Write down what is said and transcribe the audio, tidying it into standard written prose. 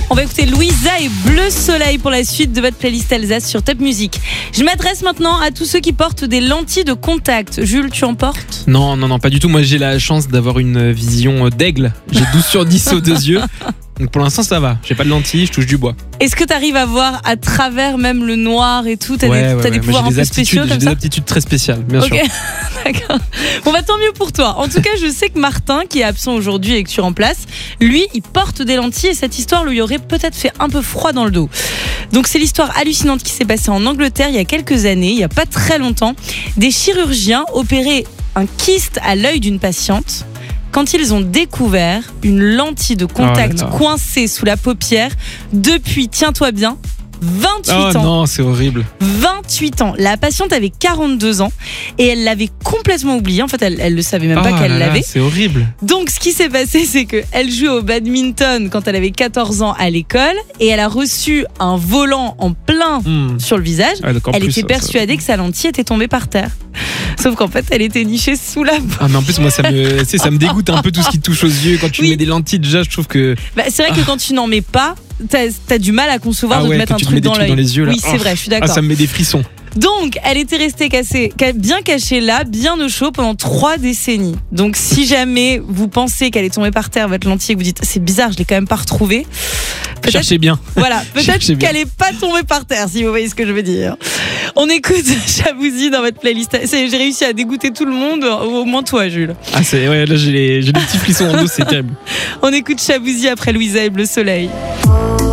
On va écouter Louisa et Bleu Soleil pour la suite de votre playlist Alsace sur Top Music. Je m'adresse maintenant à tous ceux qui portent des lentilles de contact. Jules, tu en portes ? Non, pas du tout. Moi, j'ai la chance d'avoir une vision d'aigle. J'ai 12 sur 10 aux deux yeux. Donc pour l'instant, ça va. J'ai pas de lentilles, je touche du bois. Est-ce que tu arrives à voir à travers même le noir et tout ? T'as des pouvoirs un peu spéciaux comme ça ? J'ai des aptitudes très spéciales, bien sûr. D'accord. Bon bah tant mieux pour toi. En tout cas, je sais que Martin, qui est absent aujourd'hui et que tu remplaces, lui, il porte des lentilles et cette histoire lui aurait peut-être fait un peu froid dans le dos. Donc c'est l'histoire hallucinante qui s'est passée en Angleterre il y a quelques années, il y a pas très longtemps. Des chirurgiens opéraient un kyste à l'œil d'une patiente. Quand ils ont découvert une lentille de contact coincée sous la paupière, depuis, tiens-toi bien, 28 ans. Non, c'est horrible. 28 ans. La patiente avait 42 ans et elle l'avait complètement oublié. En fait, elle ne savait même pas qu'elle l'avait. C'est horrible. Donc, ce qui s'est passé, c'est qu'elle jouait au badminton quand elle avait 14 ans à l'école et elle a reçu un volant en plein sur le visage. Elle était persuadée que sa lentille était tombée par terre. Sauf qu'en fait, elle était nichée sous la peau. Mais en plus, moi, ça me dégoûte un peu tout ce qui touche aux yeux. Quand tu mets des lentilles, déjà, je trouve que... c'est vrai que quand tu n'en mets pas, t'as du mal à concevoir de te mettre un truc dans l'œil. Dans les yeux, là. Oui, c'est vrai, je suis d'accord. Ça me met des frissons. Donc, elle était restée bien cachée là, bien au chaud pendant 3 décennies. Donc, si jamais vous pensez qu'elle est tombée par terre, votre lentille, et que vous dites c'est bizarre, je l'ai quand même pas retrouvée. Cherchez bien. Voilà, peut-être qu'elle est pas tombée par terre, si vous voyez ce que je veux dire. On écoute Chabouzi dans votre playlist. J'ai réussi à dégoûter tout le monde, au moins toi, Jules. Là j'ai des petits frissons en dos, c'est terrible. On écoute Chabouzi après Louisa et Bleu Soleil.